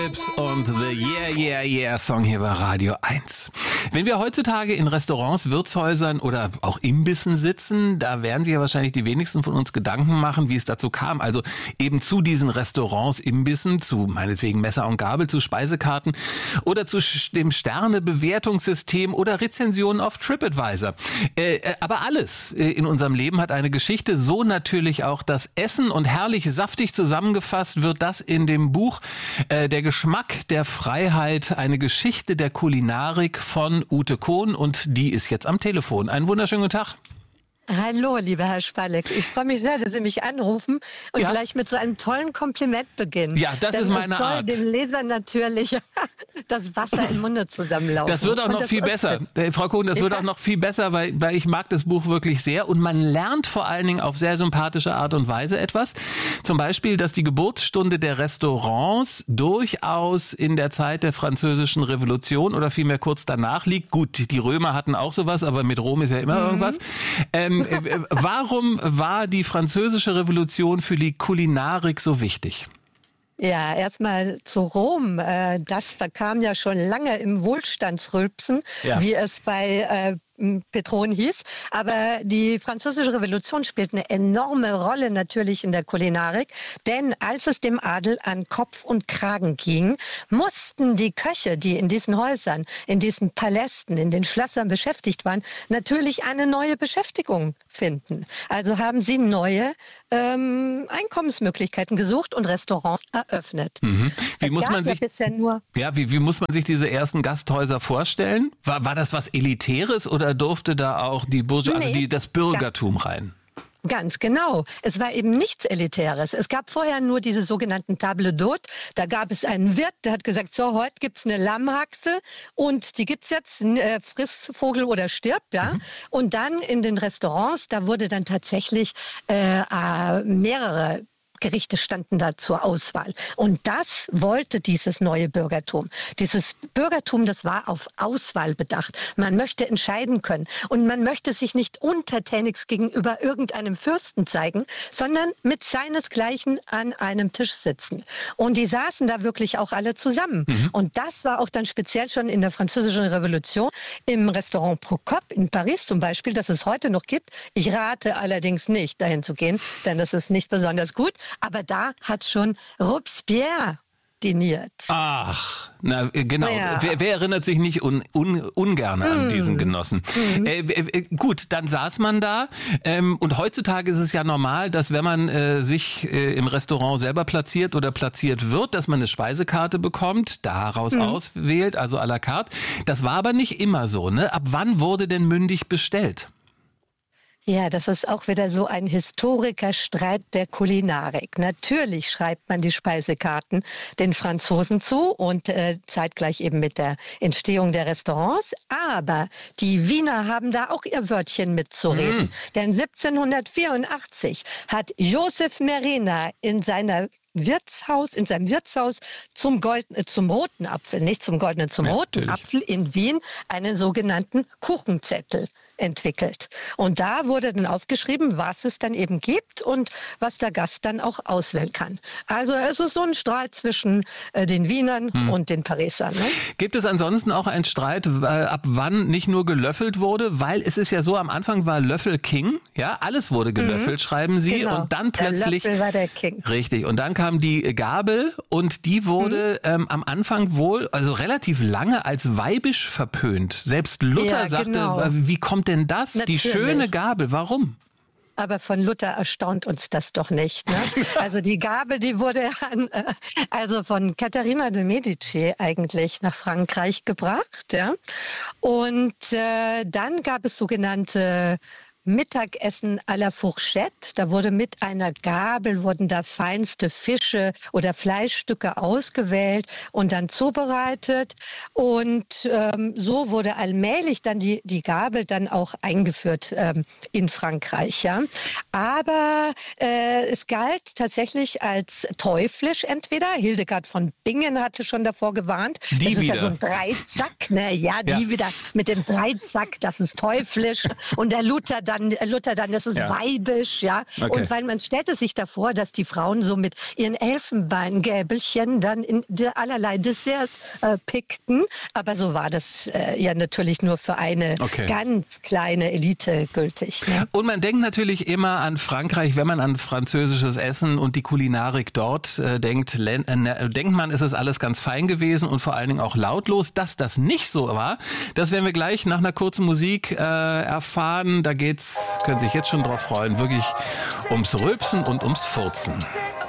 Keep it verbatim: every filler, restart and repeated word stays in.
Und The Yeah, Yeah, Yeah Song hier bei Radio eins. Wenn wir heutzutage in Restaurants, Wirtshäusern oder auch Imbissen sitzen, da werden sich ja wahrscheinlich die wenigsten von uns Gedanken machen, wie es dazu kam. Also eben zu diesen Restaurants, Imbissen, zu meinetwegen Messer und Gabel, zu Speisekarten oder zu dem Sternebewertungssystem oder Rezensionen auf TripAdvisor. Äh, aber alles in unserem Leben hat eine Geschichte, so natürlich auch das Essen. Und herrlich saftig zusammengefasst wird das in dem Buch äh, Der Geschmack der Freiheit, eine Geschichte der Kulinarik von Ute Kohn, und die ist jetzt am Telefon. Einen wunderschönen guten Tag. Hallo, lieber Herr Spalleck. Ich freue mich sehr, dass Sie mich anrufen und ja. gleich mit so einem tollen Kompliment beginnen. Ja, das Denn ist meine es soll Art. dem Leser natürlich das Wasser im Munde zusammenlaufen. Das wird auch noch viel besser. Äh, Frau Kohn, das ja. wird auch noch viel besser, weil, weil ich mag das Buch wirklich sehr. Und man lernt vor allen Dingen auf sehr sympathische Art und Weise etwas. Zum Beispiel, dass die Geburtsstunde der Restaurants durchaus in der Zeit der Französischen Revolution oder vielmehr kurz danach liegt. Gut, die Römer hatten auch sowas, aber mit Rom ist ja immer mhm. irgendwas. Ähm, äh, warum war die Französische Revolution für die Kulinarik so wichtig? Ja, erstmal zu Rom. Das verkam ja schon lange im Wohlstandsrülpsen, ja. wie es bei Petron hieß. Aber die Französische Revolution spielt eine enorme Rolle natürlich in der Kulinarik. Denn als es dem Adel an Kopf und Kragen ging, mussten die Köche, die in diesen Häusern, in diesen Palästen, in den Schlössern beschäftigt waren, natürlich eine neue Beschäftigung finden. Also haben sie neue ähm, Einkommensmöglichkeiten gesucht und Restaurants eröffnet. Mhm. Wie es muss man sich ja bisher nur ja, wie, wie muss man sich diese ersten Gasthäuser vorstellen? War, war das was Elitäres oder durfte da auch die Bourgeoisie, nee, also die, das Bürgertum ja. rein? Ganz genau. Es war eben nichts Elitäres. Es gab vorher nur diese sogenannten Table d'Hôte. Da gab es einen Wirt, der hat gesagt, so, heute gibt's eine Lammhaxe und die gibt's jetzt, äh, friss Vogel oder stirb, ja. Mhm. Und dann in den Restaurants, da wurde dann tatsächlich äh, äh, mehrere Gerichte standen da zur Auswahl. Und das wollte dieses neue Bürgertum. Dieses Bürgertum, das war auf Auswahl bedacht. Man möchte entscheiden können. Und man möchte sich nicht untertänigst gegenüber irgendeinem Fürsten zeigen, sondern mit seinesgleichen an einem Tisch sitzen. Und die saßen da wirklich auch alle zusammen. Mhm. Und das war auch dann speziell schon in der Französischen Revolution im Restaurant Procope in Paris zum Beispiel, das es heute noch gibt. Ich rate allerdings nicht, dahin zu gehen, denn das ist nicht besonders gut. Aber da hat schon Robespierre diniert. Ach, na genau. Ja. Wer, wer erinnert sich nicht un, un, ungern an mm. diesen Genossen? Mm. Äh, äh, gut, dann saß man da ähm, und heutzutage ist es ja normal, dass wenn man äh, sich äh, im Restaurant selber platziert oder platziert wird, dass man eine Speisekarte bekommt, daraus mm. auswählt, also à la carte. Das war aber nicht immer so, ne? Ab wann wurde denn mündig bestellt? Ja, das ist auch wieder so ein Historikerstreit der Kulinarik. Natürlich schreibt man die Speisekarten den Franzosen zu und äh, zeitgleich eben mit der Entstehung der Restaurants. Aber die Wiener haben da auch ihr Wörtchen mitzureden. Mm. Denn siebzehnhundertvierundachtzig hat Joseph Merina in seiner Wirtshaus, in seinem Wirtshaus zum goldenen, zum roten Apfel, nicht zum goldenen, zum ja, roten natürlich. Apfel in Wien einen sogenannten Kuchenzettel entwickelt. Und da wurde dann aufgeschrieben, was es dann eben gibt und was der Gast dann auch auswählen kann. Also es ist so ein Streit zwischen äh, den Wienern hm. und den Parisern. Ne? Gibt es ansonsten auch einen Streit, äh, ab wann nicht nur gelöffelt wurde? Weil es ist ja so, am Anfang war Löffel King, ja, alles wurde gelöffelt, mhm. schreiben Sie. Genau. Und dann plötzlich... Der Löffel war der King. Richtig. Und dann kam die Gabel und die wurde mhm. ähm, am Anfang wohl, also relativ lange als weibisch verpönt. Selbst Luther ja, sagte, genau. wie kommt denn das? Natürlich. Die schöne Gabel, warum? Aber von Luther erstaunt uns das doch nicht. Ne? Also die Gabel, die wurde an, äh, also von Katharina de Medici eigentlich nach Frankreich gebracht. Ja? Und äh, dann gab es sogenannte Mittagessen à la Fourchette. Da wurde mit einer Gabel, wurden da feinste Fische oder Fleischstücke ausgewählt und dann zubereitet. Und ähm, so wurde allmählich dann die, die Gabel dann auch eingeführt ähm, in Frankreich. Ja. Aber äh, es galt tatsächlich als teuflisch entweder. Hildegard von Bingen hatte schon davor gewarnt. Die das ist wieder. ja so ein Dreizack. Ne? Ja, die ja. wieder mit dem Dreizack, das ist teuflisch. Und der Luther dann dann, Luther dann, das ist Ja. weibisch, ja. Okay. Und weil man stellte sich davor, dass die Frauen so mit ihren Elfenbeingäbelchen dann in der allerlei Desserts äh, pickten. Aber so war das äh, ja natürlich nur für eine Okay. ganz kleine Elite gültig. Ne? Und man denkt natürlich immer an Frankreich, wenn man an französisches Essen und die Kulinarik dort äh, denkt, len- äh, denkt man, ist es alles ganz fein gewesen und vor allen Dingen auch lautlos. Dass das nicht so war, das werden wir gleich nach einer kurzen Musik äh, erfahren. Da geht's, können Sie sich jetzt schon drauf freuen, wirklich ums Rülpsen und ums Furzen.